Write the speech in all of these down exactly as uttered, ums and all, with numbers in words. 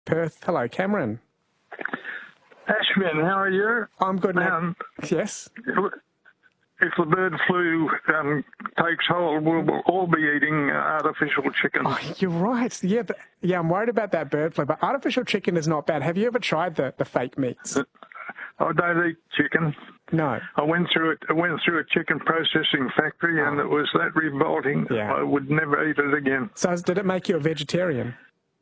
Perth. Hello, Cameron. Ashwin, how are you? I'm good now. Um, yes? If the bird flu um, takes hold, we'll, we'll all be eating uh, artificial chicken. Oh, you're right. Yeah, but, yeah, I'm worried about that bird flu, but artificial chicken is not bad. Have you ever tried the, the fake meats? I don't eat chicken. No. I went through it. I went through a chicken processing factory, oh. and it was that revolting. Yeah. I would never eat it again. So, did it make you a vegetarian?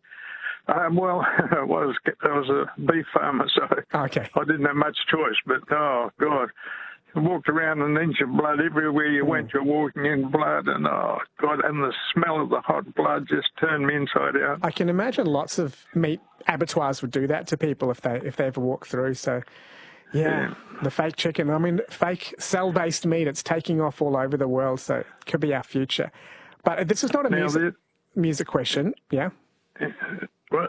Um, well, I was I was a beef farmer, so okay. I didn't have much choice. But oh God, I walked around an inch of blood everywhere you mm. went. You're walking in blood, and oh God, and the smell of the hot blood just turned me inside out. I can imagine lots of meat abattoirs would do that to people if they if they ever walk through. So. Yeah, yeah, the fake chicken. I mean, fake cell-based meat, it's taking off all over the world, so it could be our future. But this is not a music, music question, yeah? Well,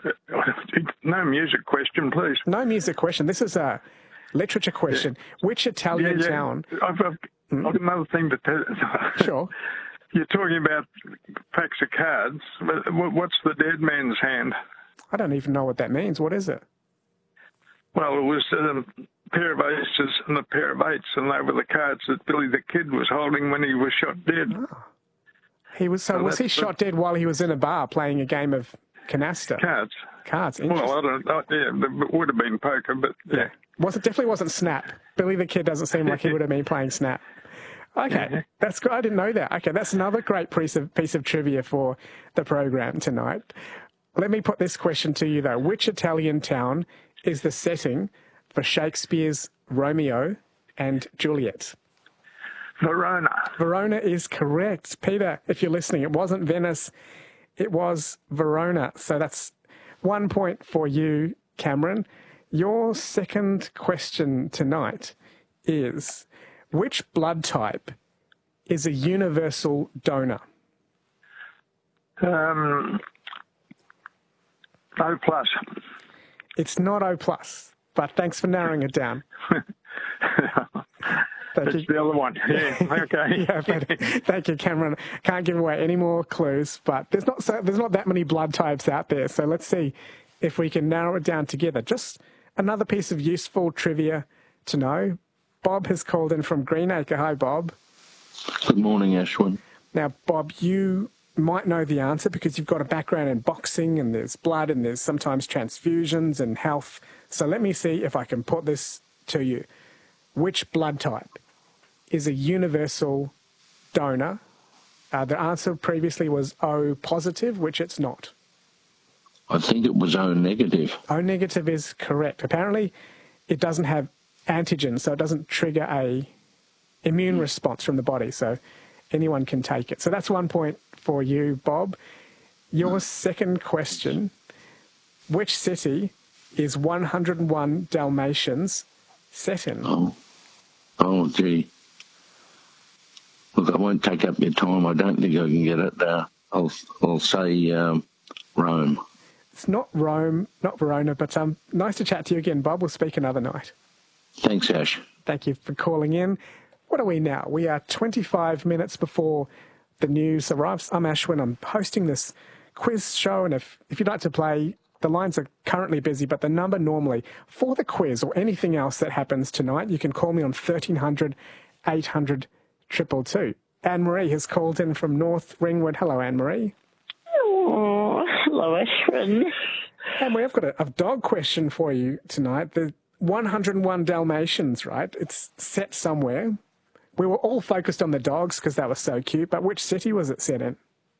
no music question, please. No music question. This is a literature question. Yeah. Which Italian yeah, yeah. town... I've, I've, mm. I've got another thing to tell you. Sure. You're talking about packs of cards. What's the dead man's hand? I don't even know what that means. What is it? Well, it was um, a pair of aces and a pair of eights, and they were the cards that Billy the Kid was holding when he was shot dead. Oh. He was so, so was he shot dead while he was in a bar playing a game of canasta? Cards. Cards. Well, I don't know. Yeah, it would have been poker, but yeah. yeah. Was it definitely wasn't Snap? Billy the Kid doesn't seem like he would have been playing Snap. Okay, yeah. That's good. I didn't know that. Okay, that's another great piece of piece of trivia for the program tonight. Let me put this question to you though: which Italian town is the setting for Shakespeare's Romeo and Juliet? Verona. Verona is correct. Peter, if you're listening, it wasn't Venice, it was Verona. So that's one point for you, Cameron. Your second question tonight is, which blood type is a universal donor? Um, O plus. It's not O plus, but thanks for narrowing it down. That's you. The other one. Yeah, okay. yeah, but, thank you, Cameron. Can't give away any more clues, but there's not so, there's not that many blood types out there. So let's see if we can narrow it down together. Just another piece of useful trivia to know. Bob has called in from Greenacre. Hi, Bob. Good morning, Ashwin. Now, Bob, you might know the answer because you've got a background in boxing and there's blood and there's sometimes transfusions and health. So let me see if I can put this to you. Which blood type is a universal donor? Uh, the answer previously was O positive, which it's not. I think it was O negative. O negative is correct. Apparently, it doesn't have antigens, so it doesn't trigger a immune mm. response from the body. So anyone can take it. So that's one point for you, Bob. Your mm. second question, which city is one hundred and one Dalmatians set in? Oh, oh gee. Look, I won't take up your time. I don't think I can get it. Uh, I'll, I'll say um, Rome. It's not Rome, not Verona, but um, nice to chat to you again, Bob. We'll speak another night. Thanks, Ash. Thank you for calling in. What are we now? We are twenty-five minutes before the news arrives. I'm Ashwin. I'm hosting this quiz show, and if, if you'd like to play, the lines are currently busy, but the number normally for the quiz or anything else that happens tonight, you can call me on thirteen hundred, eight hundred, two two two. Anne-Marie has called in from North Ringwood. Hello, Anne-Marie. Oh, hello, Ashwin. Anne-Marie, I've got a, a dog question for you tonight. The one hundred and one Dalmatians, right? It's set somewhere. We were all focused on the dogs because they were so cute, but which city was it set in?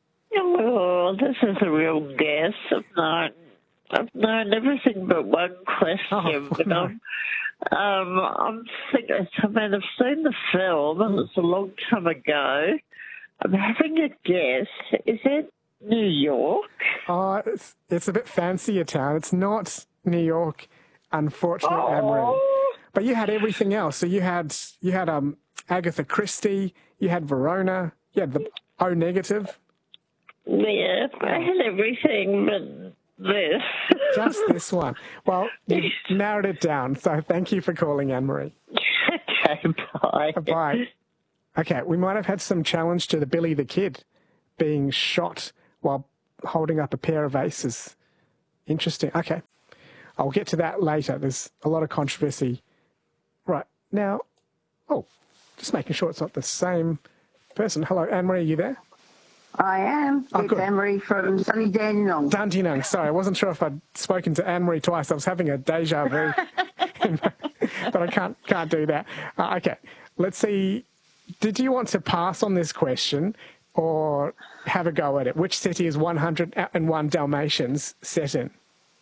Oh, this is a real guess. I've known, I've known everything but one question, oh, but no. I'm, um, I'm thinking, I mean, I've seen the film, and it's a long time ago. I'm having a guess. Is it New York? Oh, it's, it's a bit fancier town. It's not New York, unfortunately, oh. Anne-Marie. But you had everything else. So you had you had um Agatha Christie, you had Verona, you had the O negative. Yeah, I had everything but this. Just this one. Well, you narrowed it down. So thank you for calling, Anne-Marie. Okay, bye. Bye. Okay, we might have had some challenge to the Billy the Kid being shot while holding up a pair of aces Interesting. Okay. I'll get to that later. There's a lot of controversy. Right. Now, oh, just making sure it's not the same person. Hello, Anne-Marie, are you there? I am. Oh, it's good. Anne-Marie from sunny Dandenong. Dandenong. Sorry, I wasn't sure if I'd spoken to Anne-Marie twice. I was having a deja vu. But I can't can't do that. Uh, okay. Let's see. Did you want to pass on this question or have a go at it? Which city is one hundred one Dalmatians set in?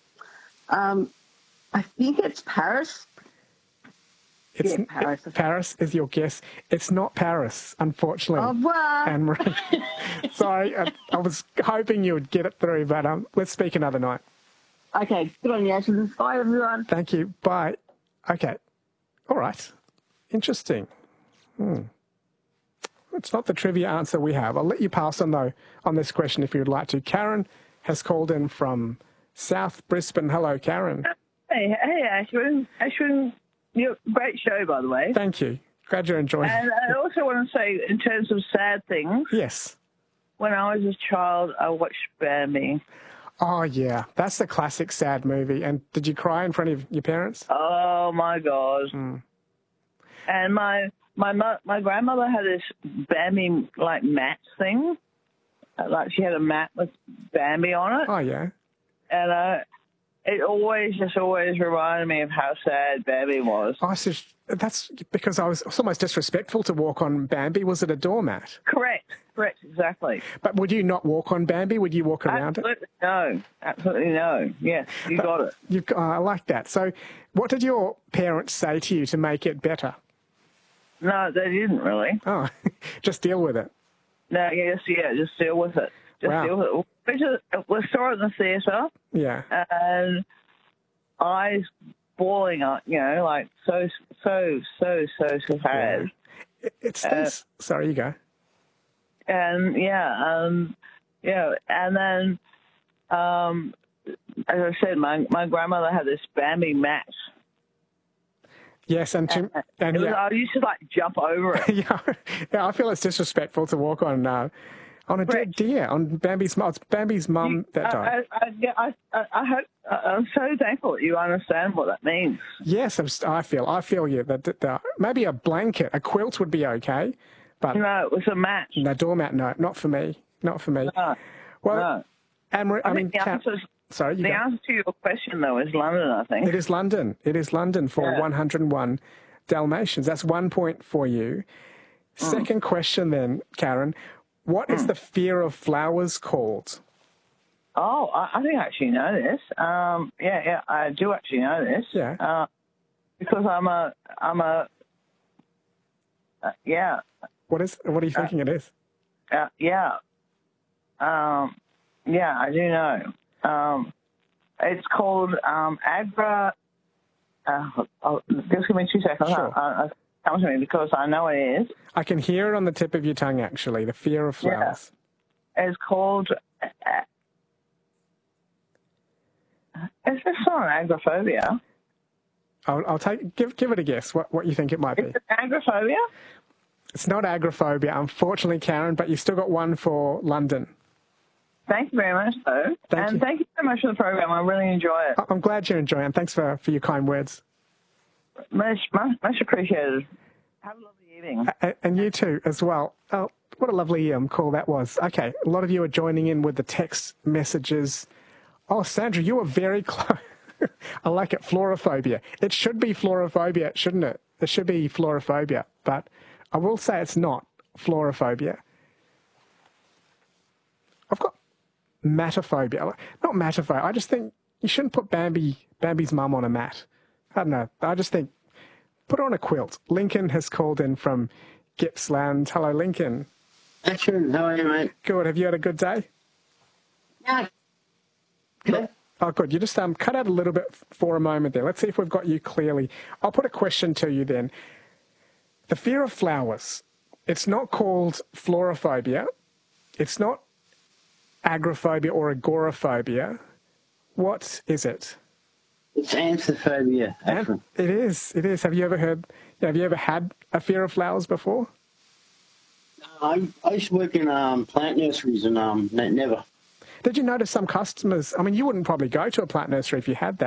Um, I think it's Paris. It's, yeah, Paris. It, Paris is your guess. It's not Paris, unfortunately. Au revoir. Anne-Marie. Sorry, I, I was hoping you would get it through, but um, let's speak another night. Okay, good on you, Ashley. Bye, everyone. Thank you. Bye. Okay. All right. Interesting. Hmm. It's not the trivia answer we have. I'll let you pass on, though, on this question if you would like to. Karen has called in from South Brisbane. Hello, Karen. Hey, hey, Ashwin. Ashwin, you're great show, by the way. Thank you. Glad you're enjoying and it. And I also want to say, in terms of sad things. Yes. When I was a child, I watched Bambi. Oh, yeah. That's the classic sad movie. And did you cry in front of your parents? Oh, my God. Mm. And my my my grandmother had this Bambi, like, mat thing. Like, she had a mat with Bambi on it. Oh, yeah. And uh, it always, just always reminded me of how sad Bambi was. Oh, so that's because I was it's almost disrespectful to walk on Bambi. Was it a doormat? Correct. Correct, exactly. But would you not walk on Bambi? Would you walk around Absolutely it? No. Absolutely no. Yes, you but got it. You've, oh, I like that. So what did your parents say to you to make it better? No, they didn't really. Oh, just deal with it. No, yes, yeah, just deal with it. Just wow. deal with it. We, just, we saw it in the theatre. Yeah. And eyes bawling up, you know, like so, so, so, so sad. Yeah. It's this. Uh, Sorry, you go. And yeah, um, yeah, and then, um, as I said, my my grandmother had this Bambi mat. Yes, and, to, and, and it was, yeah. I used to like jump over it. yeah, yeah, I feel it's disrespectful to walk on uh, on a dead deer on Bambi's mum. It's Bambi's mum that died. I, I, yeah, I, I, I hope I'm so thankful that you understand what that means. Yes, I feel I feel you that, that, that maybe a blanket, a quilt would be okay, but no, it was a mat. No doormat, no, not for me, not for me. No, well, no. Anne, I, I mean, the answer is, sorry, you the go. answer to your question though is London. I think it is London. It is London for yeah. one hundred one Dalmatians. That's one point for you. Mm. Second question, then, Karen. What mm. is the fear of flowers called? Oh, I, I think I actually know this. Um, yeah, yeah, I do actually know this. Yeah. Uh, because I'm a, I'm a, uh, yeah. What is? What are you thinking uh, it is? Uh, yeah. Um, yeah, I do know. Um, it's called um, Agra. Uh, oh, just give me two seconds. Sure. Uh, uh, come to me because I know it is. I can hear it on the tip of your tongue. Actually, the fear of flowers. Yeah. It's called. Uh, Is this not an agoraphobia? I'll, I'll take give give it a guess. What what you think it might be? Is it agoraphobia? It's not agoraphobia, unfortunately, Karen. But you still got one for London. Thank you very much, though, thank and you. thank you so much for the program. I really enjoy it. I'm glad you're enjoying it. Thanks for for your kind words. Much much, much appreciated. Have a lovely evening. And, and you too, as well. Oh, what a lovely um, call that was. Okay, a lot of you are joining in with the text messages. Oh, Sandra, you were very close. I like it. Florophobia. It should be florophobia, shouldn't it? It should be florophobia, but I will say it's not florophobia. I've got matophobia. Not matophobia. I just think you shouldn't put Bambi, Bambi's mum on a mat. I don't know. I just think put her on a quilt. Lincoln has called in from Gippsland. Hello, Lincoln. Excellent. How are you, mate? Good. Have you had a good day? Yeah. Good. Oh, good. You just um, cut out a little bit for a moment there. Let's see if we've got you clearly. I'll put a question to you then. The fear of flowers. It's not called florophobia. It's not agoraphobia or agoraphobia. What is it? It's anthrophobia. An- it is. It is. Have you ever heard? Have you ever had a fear of flowers before? I, I used to work in um, plant nurseries and um, never. Did you notice some customers, I mean, you wouldn't probably go to a plant nursery if you had that.